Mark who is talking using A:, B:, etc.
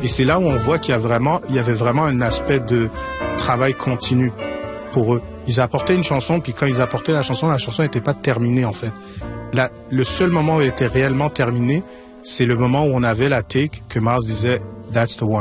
A: Et c'est là où on voit qu'il y avait vraiment un aspect de travail continu pour eux. Ils apportaient une chanson, puis quand ils apportaient la chanson n'était pas terminée en fait. Là, le seul moment où elle était réellement terminée, c'est le moment où on avait la take que Mars disait « That's the one ».